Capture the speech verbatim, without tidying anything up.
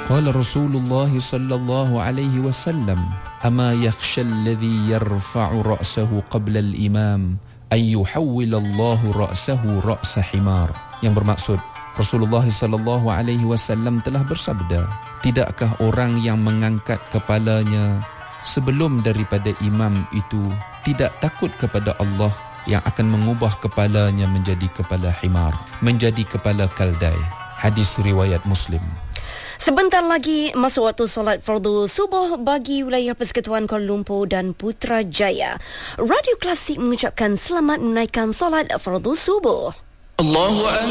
Qala Rasulullah sallallahu alaihi wasallam, ama yakhsha alladhi yarfa'u ra'sahu qabla al-imam an yuhawwila Allahu ra'sahu ra'sa himar. Yang bermaksud, Rasulullah sallallahu alaihi wasallam telah bersabda, tidakkah orang yang mengangkat kepalanya sebelum daripada imam itu tidak takut kepada Allah yang akan mengubah kepalanya menjadi kepala himar, menjadi kepala kaldai. Hadis riwayat Muslim. Sebentar lagi masuk waktu solat fardu subuh bagi wilayah Persekutuan Kuala Lumpur dan Putrajaya. Radio Klasik mengucapkan selamat menaikkan solat fardu subuh. Allahu